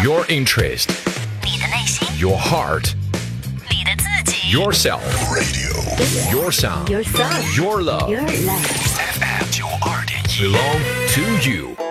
Your interest. 你的内心。 Your heart. 你的自己。 Yourself. Radio. Your sound. Your song. Your love. Your love. FM 92.1 Belong to you.